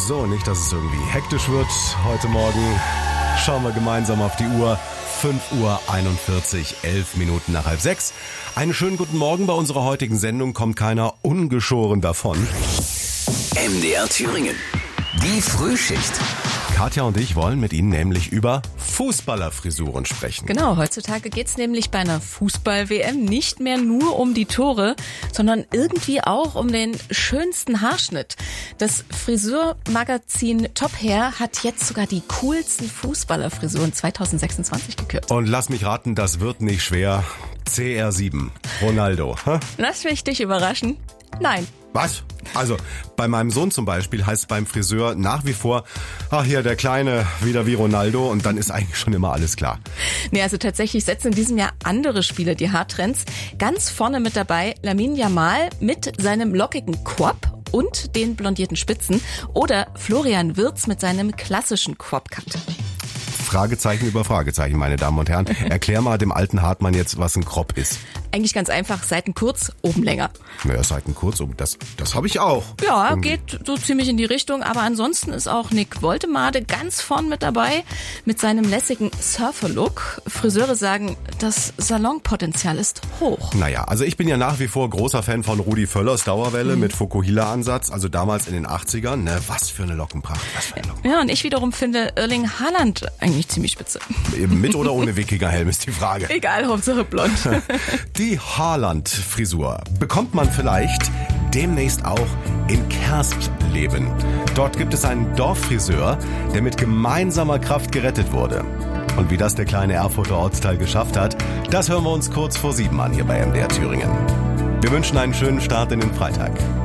So, nicht, dass es irgendwie hektisch wird heute Morgen. Schauen wir gemeinsam auf die Uhr. 5:41 Uhr, 11 Minuten nach 5:30. Einen schönen guten Morgen. Bei unserer heutigen Sendung kommt keiner ungeschoren davon. MDR Thüringen. Die Frühschicht. Katja und ich wollen mit Ihnen nämlich über Fußballerfrisuren sprechen. Genau, heutzutage geht's nämlich bei einer Fußball-WM nicht mehr nur um die Tore, sondern irgendwie auch um den schönsten Haarschnitt. Das Friseurmagazin Top Hair hat jetzt sogar die coolsten Fußballerfrisuren 2026 gekürt. Und lass mich raten, das wird nicht schwer. CR7, Ronaldo. Hä? Lass mich dich überraschen. Nein. Was? Also, bei meinem Sohn zum Beispiel heißt es beim Friseur nach wie vor, ach hier, der Kleine, wieder wie Ronaldo, und dann ist eigentlich schon immer alles klar. Nee, also tatsächlich setzen in diesem Jahr andere Spieler die Haartrends. Ganz vorne mit dabei Lamine Yamal mit seinem lockigen Quap und den blondierten Spitzen oder Florian Wirtz mit seinem klassischen Quap-Cut. Fragezeichen über Fragezeichen, meine Damen und Herren. Erklär mal dem alten Hartmann jetzt, was ein Crop ist. Eigentlich ganz einfach, Seiten kurz, oben länger. Naja, Seiten kurz, das habe ich auch. Ja, geht so ziemlich in die Richtung, aber ansonsten ist auch Nick Woltemade ganz vorn mit dabei mit seinem lässigen Surfer-Look. Friseure sagen, das Salonpotenzial ist hoch. Naja, also ich bin ja nach wie vor großer Fan von Rudi Völlers Dauerwelle mit Fukuhila-Ansatz, also damals in den 80ern. Ne, was für eine Lockenpracht, Ja, und ich wiederum finde Erling Haaland eigentlich ziemlich spitze. Eben mit oder ohne Wikingerhelm ist die Frage. Egal, Hauptsache blond. Die Haaland-Frisur bekommt man vielleicht demnächst auch in Kerstleben. Dort gibt es einen Dorffriseur, der mit gemeinsamer Kraft gerettet wurde. Und wie das der kleine Erfurter Ortsteil geschafft hat, das hören wir uns kurz vor 7 an hier bei MDR Thüringen. Wir wünschen einen schönen Start in den Freitag.